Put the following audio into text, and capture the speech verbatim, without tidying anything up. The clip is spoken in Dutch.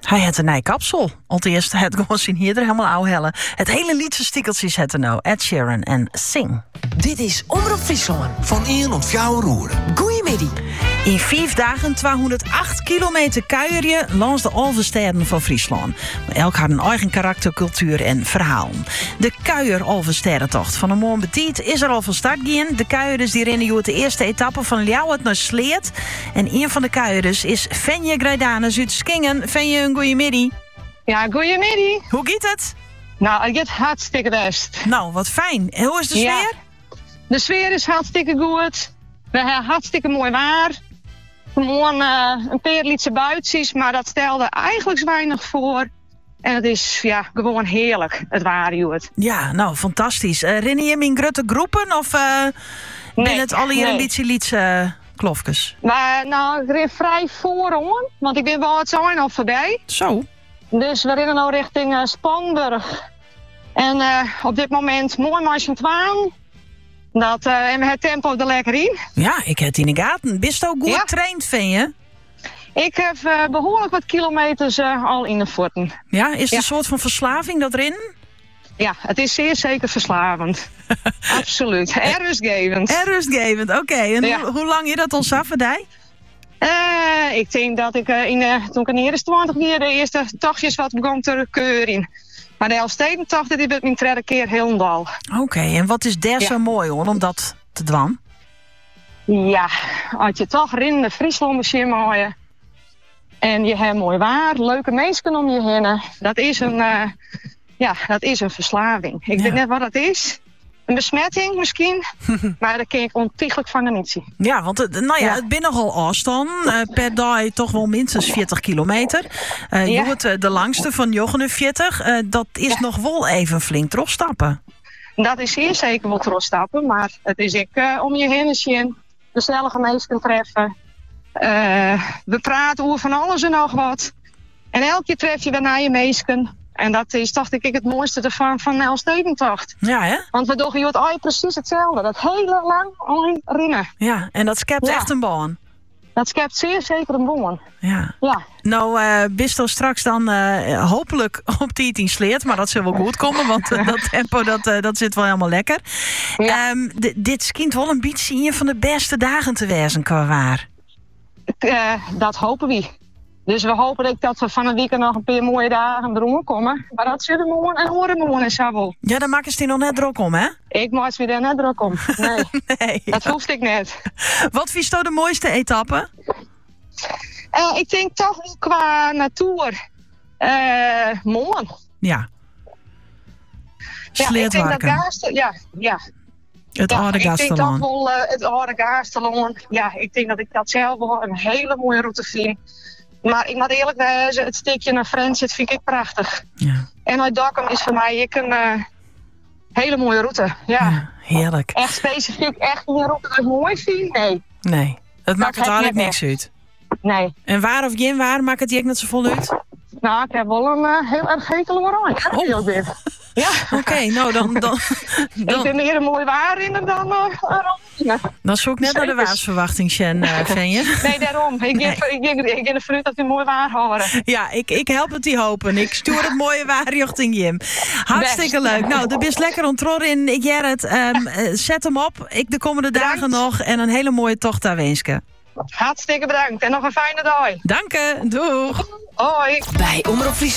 Hij had een nieuwe kapsel. Allereerst het gewoon zien hier er helemaal ouw hellen. Het hele liedje stikkeltjes het er nou. Ed Sheeran en Sing. Dit is Omroep Friesland. Van één tot vier roeren. Goeiemiddag. In vijf dagen tweehonderdacht kilometer kuier langs de Alvensteden van Friesland. Elk had een eigen karakter, cultuur en verhaal. De Kuier Alvenstedentocht van de Moon Betiet is er al van start gaan. De kuierders die rennen uit de eerste etappe van Ljouwert naar Sleert. En een van de kuierders is Fenje Greidanus uit Skingen. Fenje, een goeiemiddag. Ja, goeiemiddag. Hoe gaat het? Nou, het gaat hartstikke best. Nou, wat fijn. En hoe is de sfeer? Ja, de sfeer is hartstikke goed. We hebben hartstikke mooi waar. Gewoon uh, een paar lietse buitjes, maar dat stelde eigenlijk weinig voor. En het is ja, gewoon heerlijk, het waar, Joet. Ja, nou, fantastisch. Uh, rennen je hem in grote groepen of uh, nee, ben het al hier nee. een beetje lietse uh, klofkes? Maar nou, ik ren vrij voorom, want ik ben wel het zijn al voorbij. Zo. Dus we rennen nou richting uh, Spanburg. En uh, op dit moment mooi marge twaalf. Dat, uh, en het tempo er lekker in. Ja, ik heb het in de gaten. Bist ook goed Ja. getraind, vind je? Ik heb uh, behoorlijk wat kilometers uh, al in de voeten. Ja, is het Ja. een soort van verslaving dat erin? Ja, het is zeer zeker verslavend. Absoluut. En rustgevend. En rustgevend, oké. En Ja. hoe, hoe lang je dat al safferdij? Uh, ik denk dat ik uh, in, uh, toen ik in de eerste twintig jaar de eerste tochtjes wat begon te keuren. Maar de Elfstedentocht, dit is mijn tweede keer helemaal. Oké, en wat is daar Ja. zo mooi hoor, om dat te doen? Ja, als je toch in de Friesland machine mooie. En je hebt mooi waar, leuke mensen om je heen. Dat is een, uh, ja, dat is een verslaving. Ik Ja. weet net wat dat is. Een besmetting misschien, maar daar kan ik ontiegelijk van genieten. Ja, want het, nou ja, Ja. het ben nogal afstand. Uh, per dag toch wel minstens veertig kilometer. Uh, je Ja. wordt uh, de langste van negenenveertig. Uh, dat is Ja. nog wel even flink terugstappen. Dat is zeer zeker wel terugstappen, maar het is ik uh, om je heen zien, gezellige mensen treffen. Uh, we praten over van alles en nog wat. En elke keer tref je weer naar je meesken. En dat is toch denk ik het mooiste ervan van de Elfstedentocht. Ja, hè? Want we doen het altijd precies hetzelfde. Dat hele lang alleen rennen. Ja, en dat schept Ja. echt een baan. Dat schept zeer zeker een boom. Ja. Ja. Nou, uh, bist er straks dan uh, hopelijk op tien sleert, maar dat zal wel goed komen, want uh, dat tempo dat, uh, dat zit wel helemaal lekker. Ja. Um, d- dit schijnt wel een beetje een van de beste dagen te wezen qua waar. Uh, dat hopen we. Dus we hopen ook dat we van een weekend nog een paar mooie dagen erom komen. Maar dat zullen morgen en horen morgen is wel. Ja, daar maken ze die nog net druk om, hè? Ik maak me daar net druk om. Nee, Nee. dat hoefde ik net. Wat vies nou de mooiste etappe? Uh, ik denk toch wel qua natuur. Uh, morgen. Ja. Ja, ik denk dat Sleertwarken. Gaastel, ja, ja. Het ja, oude ik denk toch Gasteland. wel uh, het oude Gaastelon. Ja, ik denk dat ik dat zelf wel een hele mooie route vind. Maar ik moet eerlijk zeggen, het stukje naar Frans, dat vind ik prachtig. Ja. En uit Dokkum is voor mij ik een uh, hele mooie route. Ja. Ja, heerlijk. Echt specifiek, echt een route dat ik mooi vind? Nee. Nee, het maakt het heb je eigenlijk net niks uit. Nee. En waar of geen waar maakt het je net zo vol uit? Nou, ik heb wel een uh, heel erg hekel oranje. Ja, Oh. heel dit. Ja. Oké, nou dan, dan, Ik dan, ben meer een mooi waar in dan uh, oranje. dan zoek ik net naar de Zeker. waarsverwachting, Sjen, uh, Fenje. Nee, daarom. Ik Nee. geef ik, ik, ik, ik ervan uit dat we mooi waar horen. Ja, ik, ik help het die hopen. Ik stuur het mooie waar richting Jim. Hartstikke Best. leuk. Nou, er is lekker ontror in. Ik Gerrit, um, uh, zet hem op. Ik de komende dagen Bedankt. nog. En een hele mooie tocht daar wensen. Hartstikke bedankt en nog een fijne dag. Dank je. Doeg. Hoi. Bij Omroep Friesland.